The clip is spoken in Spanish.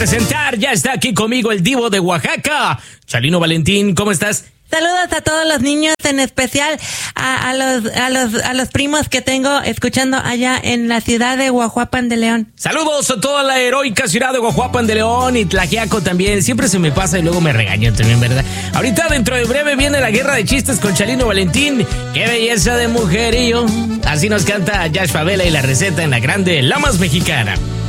presentar, ya está aquí conmigo el divo de Oaxaca, Chalino Valentín, ¿cómo estás? Saludos a todos los niños, en especial a los primos que tengo escuchando allá en la ciudad de Guajuapan de León. Saludos a toda la heroica ciudad de Guajuapan de León y Tlaxiaco también. Siempre se me pasa y luego me regaño también, ¿verdad? Ahorita dentro de breve viene la guerra de chistes con Chalino Valentín. ¡Qué belleza de mujerillo! Así nos canta Yash Favela y la receta en la grande La Más Mexicana.